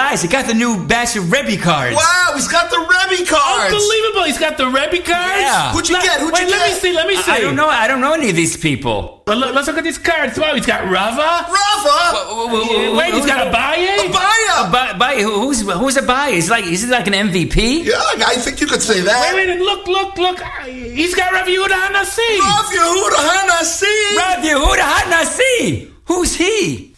Guys, he got the new batch of Rebby cards. Wow, he's got the Rebby cards. Unbelievable. He's got the Rebby cards? Yeah. Who'd you get? Let me see. I don't know any of these people. Well, let's look at these cards. Wow, he's got Rava. Wait, he's got Abaye? Abaye? Who's Abaye? Is he like an MVP? Yeah, I think you could say that. Wait, look. He's got Rav Yehuda Hanassi. Rav Yehuda Hanassi. Rav Yehuda Hanassi. Who's he?